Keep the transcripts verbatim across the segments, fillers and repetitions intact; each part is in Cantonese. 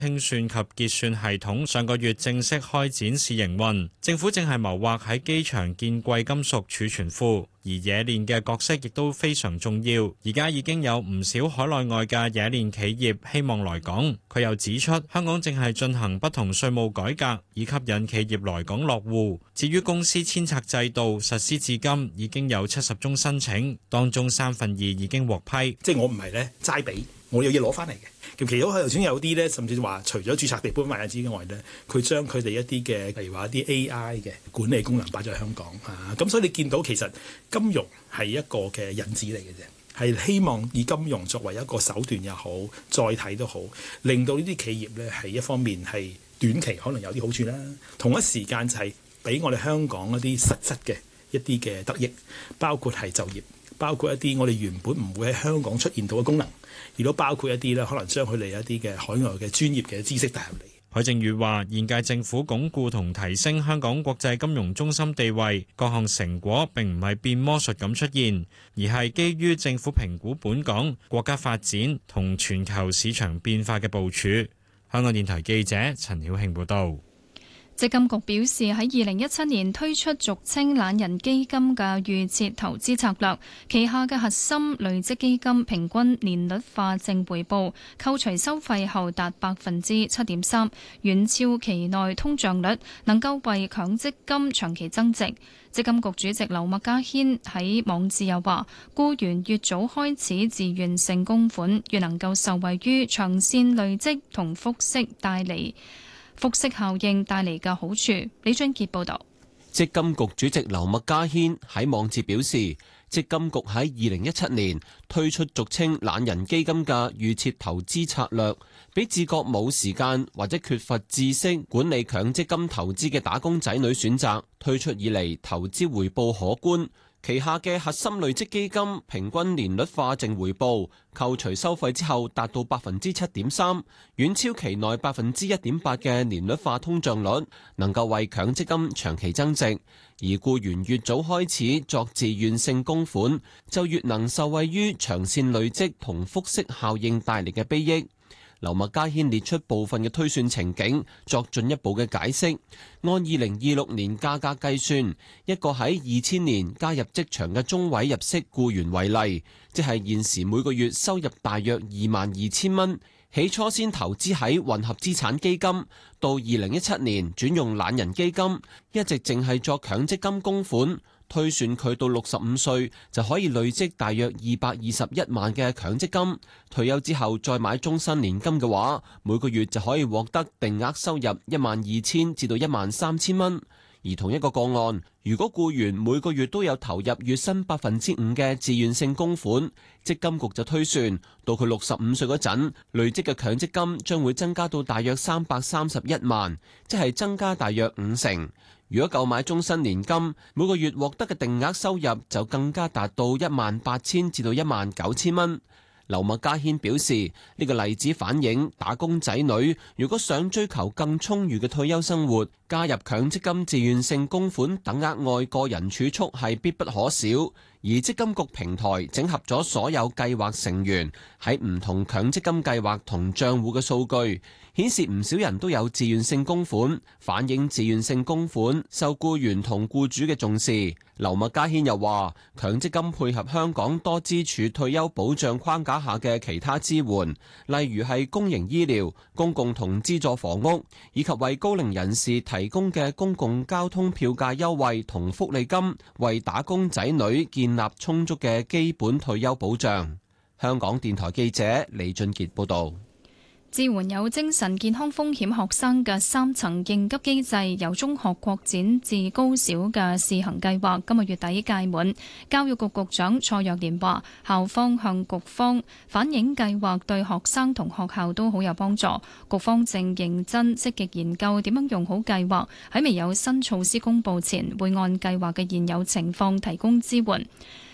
清算及結算系統上個月正式開展試營運，政府正係謀劃喺機場建貴金屬儲存庫，而冶煉嘅角色亦都非常重要。而家已經有唔少海內外嘅冶煉企業希望來港。佢又指出，香港正係進行不同稅務改革，以吸引企業來港落戶。至於公司遷冊制度實施至今已經有七十宗申請，當中三分二已經獲批。 即係我唔係咧齋俾，我有嘢攞翻嚟嘅。其實我頭先有啲咧，甚至話除咗註冊地搬賣之外咧，佢將佢哋一啲嘅，例如話一啲 A I 嘅管理功能擺咗喺香港啊。咁所以你見到其實金融係一個嘅引子嚟嘅啫，係希望以金融作為一個手段又好，載體都好，令到呢啲企業咧係一方面係短期可能有啲好處啦，同一時間就係俾我哋香港一啲實質嘅一啲嘅得益，包括係就業，包括一啲我哋原本唔會喺香港出現到嘅功能。亦都包括一啲咧，可能將佢哋一啲嘅海外嘅專業嘅知識帶入嚟。 許正宇話：現屆政府鞏固同提升香港國際金融中心地位，各項成果並唔係變魔術咁出現，而係基於政府評估本港國家發展同全球市場變化嘅部署。香港電台記者陳曉慶報導。 積金局表示，喺二零一七年推出俗稱懶人基金嘅預設投資策略，旗下嘅核心累積基金平均年率化正回報扣除收費後達百分之七點三，遠超期內通脹率，能夠為強積金長期增值。積金局主席劉麥嘉軒喺網誌又話，僱員越早開始自願性供款，越能夠受惠於長線累積同複息帶嚟複息效應帶嚟嘅好處。李俊傑報導。 積金局主席劉麥嘉軒喺網誌表示，積金局喺二零一七年推出俗稱懶人基金嘅預設投資策略，俾自覺冇時間或者缺乏知識管理強積金投資嘅打工仔女選擇。推出以嚟投資回報可觀，旗下嘅核心累積基金平均年率化淨回報扣除收費之後達到百分之七點三，遠超期內百分之一點八嘅年率化通脹率，能夠為強積金長期增值。而僱員越早開始作自願性供款，就越能受惠於長線累積同複息效應帶嚟嘅裨益。劉麥嘉軒列出部分嘅推算情景，作進一步嘅解釋。按二零二六年價格計算，一個喺二千年加入職場嘅中位入息僱員為例，即係現時每個月收入大約二萬二千蚊，起初先投資喺混合資產基金，到二零一七年轉用懶人基金，一直淨係作強積金供款。推算佢到六十五歲就可以累積大約二百二十一萬嘅強積金，退休之後再買終身年金嘅話，每個月就可以獲得定額收入一萬二千至到一萬三千蚊。而同一個個案，如果僱員每個月都有投入月薪百分之五嘅自願性供款，積金局就推算到佢六十五歲嗰陣，累積嘅強積金將會增加到大約三百三十一萬，即係增加大約五成。如果購買終身年金，每個月獲得嘅定額收入就更加達到一萬八千至到一萬九千蚊。劉麥嘉軒表示，呢個例子反映打工仔女如果想追求更充裕嘅退休生活，加入強積金自願性供款等額外個人儲蓄係必不可少。而積金局平台整合咗所有計劃成員喺唔同強積金計劃同賬戶嘅數據，顯示唔少人都有自願性供款，反映自願性供款受僱員同僱主嘅重視。劉麥嘉軒又話，強積金配合香港多支柱退休保障框架下嘅其他支援，例如係公營醫療、公共同資助房屋，以及為高齡人士提供嘅公共交通票價優惠同福利金，為打工仔女建立充足嘅基本退休保障。香港電台記者李俊傑報導。 支援有精神健康風險學生嘅三層應急機制由中學擴展至高小嘅試行計劃，今個月底屆滿。教育局局長蔡若蓮話，校方向局方反映計劃對學生同學校都好有幫助，局方正認真積極研究點樣用好計劃，喺未有新措施公佈前，會按計劃嘅現有情況提供支援。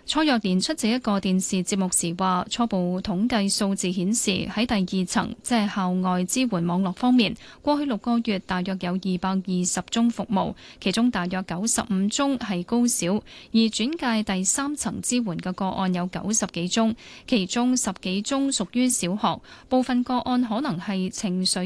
蔡若蓮出席一個電視節目時話，初步統計數字顯示喺第二層，即係校外支援網絡方面，過去六個月大約有二百二十宗服務，其中大約九十五宗係高小，而轉介第三層支援嘅個案有九十幾宗，其中十幾宗屬於小學，部分個案可能係情緒